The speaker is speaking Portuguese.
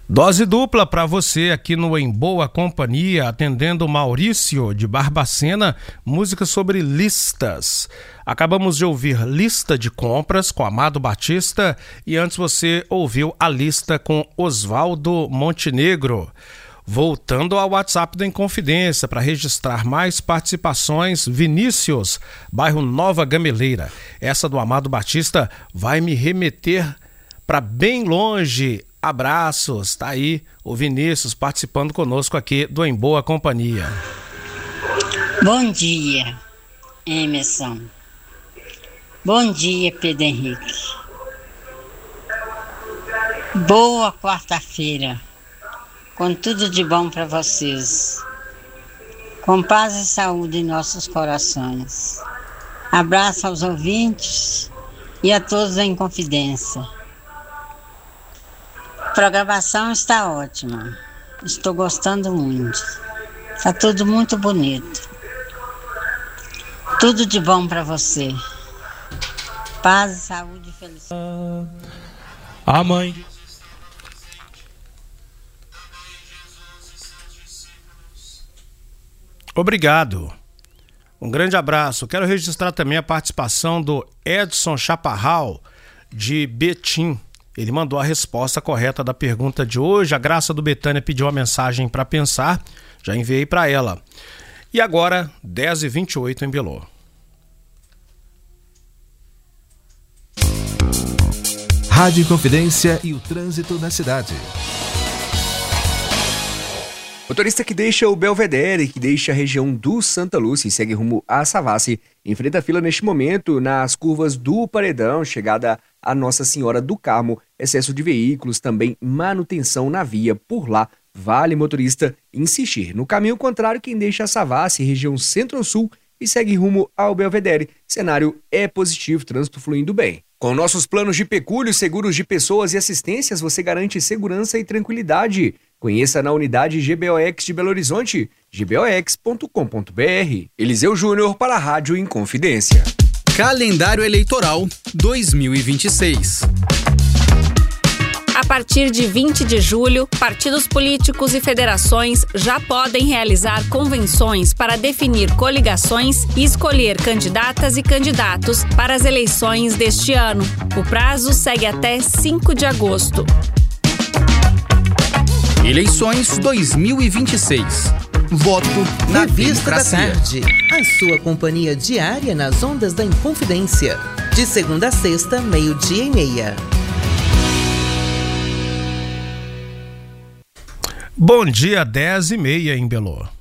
Dose dupla para você aqui no Em Boa Companhia, atendendo Maurício de Barbacena, música sobre listas. Acabamos de ouvir Lista de Compras com Amado Batista e antes você ouviu A Lista com Oswaldo Montenegro. Voltando ao WhatsApp da Inconfidência para registrar mais participações, Vinícius, bairro Nova Gameleira. Essa do Amado Batista vai me remeter para bem longe. Abraços, tá aí o Vinícius participando conosco aqui do Em Boa Companhia. Bom dia, Emerson. Bom dia, Pedro Henrique. Boa quarta-feira, com tudo de bom para vocês. Com paz e saúde em nossos corações. Abraço aos ouvintes e a todos da Inconfidência. A programação está ótima. Estou gostando muito. Está tudo muito bonito. Tudo de bom para você. Paz, saúde e felicidade. A mãe. Obrigado. Um grande abraço. Quero registrar também a participação do Edson Chaparral, de Betim. Ele mandou a resposta correta da pergunta de hoje. A Graça do Betânia pediu uma mensagem para pensar. Já enviei para ela. E agora, 10h28 em Belô. Rádio Inconfidência e o trânsito na cidade. Motorista que deixa o Belvedere, que deixa a região do Santa Lúcia e segue rumo a Savassi, enfrenta a fila neste momento nas curvas do Paredão, chegada a Nossa Senhora do Carmo, excesso de veículos, também manutenção na via por lá. Vale, motorista, insistir. No caminho contrário, quem deixa a Savassi, região Centro-Sul, e segue rumo ao Belvedere. Cenário é positivo, trânsito fluindo bem. Com nossos planos de pecúlio, seguros de pessoas e assistências, você garante segurança e tranquilidade. Conheça na unidade GBOX de Belo Horizonte, gbox.com.br. Eliseu Júnior para a Rádio Inconfidência. Calendário Eleitoral 2026. A partir de 20 de julho, partidos políticos e federações já podem realizar convenções para definir coligações e escolher candidatas e candidatos para as eleições deste ano. O prazo segue até 5 de agosto. Eleições 2026. Voto na Revista da democracia. Tarde. A sua companhia diária nas ondas da Inconfidência. De segunda a sexta, 12:30. Bom dia, 10h30 em Belô.